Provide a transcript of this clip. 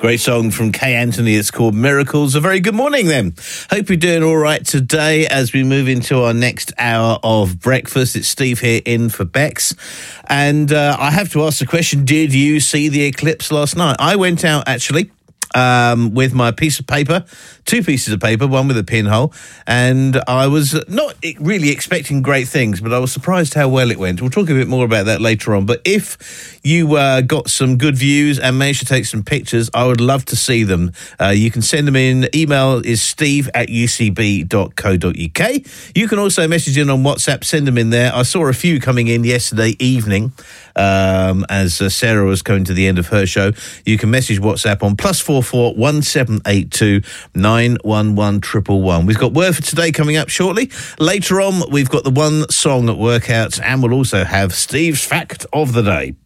Great song from Kay Anthony. It's called Miracles. A very good morning then. Hope you're doing all right today as we move into our next hour of breakfast. It's Steve here in for Bex. And I have to ask the question, did you see the eclipse last night? I went out actually with my piece of paper, two pieces of paper, one with a pinhole, and I was not really expecting great things, but I was surprised how well it went. We'll talk a bit more about that later on, but if you got some good views and managed to take some pictures, I would love to see them. You can send them in. Email is steve@ucb.co.uk. You can also message in on WhatsApp, send them in there. I saw a few coming in yesterday evening as Sarah was coming to the end of her show. You can message WhatsApp on +44 1782 911 111. We've got Word for Today coming up shortly. Later on, we've got the One Song Workout, and we'll also have Steve's Fact of the Day.